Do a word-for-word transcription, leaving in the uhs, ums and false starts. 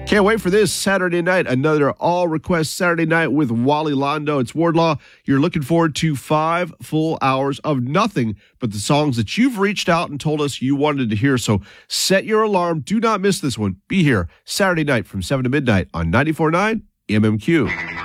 Can't wait for this Saturday night. Another all request Saturday night with Wally Londo. It's Wardlaw. You're looking forward to five full hours of nothing but the songs that you've reached out and told us you wanted to hear. So set your alarm. Do not miss this one. Be here Saturday night from seven to midnight on ninety-four point nine M M Q.